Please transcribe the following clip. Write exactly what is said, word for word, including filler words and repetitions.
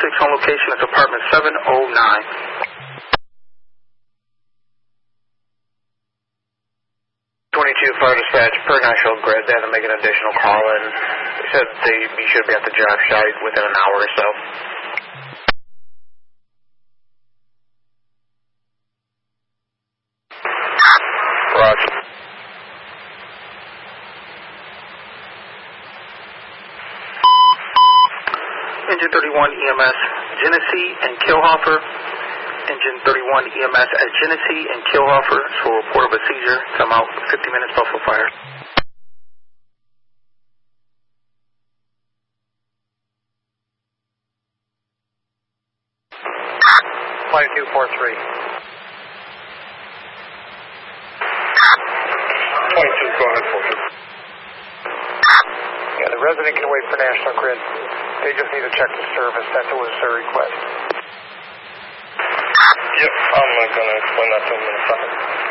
six, home location is apartment seven oh nine. twenty-two Fire Dispatch, per National Grid, they had to make an additional call, and they said they you should be at the job site within an hour or so. Roger. Engine thirty-one E M S, Genesee and Kilhofer. Engine thirty-one E M S at Genesee and Kilhofer for a report of a seizure. Come out fifty minutes, Buffalo Fire. twenty-two four three. twenty-two, go ahead, four three. Yeah, the resident can wait for National Grid. They just need to check the service. That was their request. Yep, I'm going to explain that to them in a second.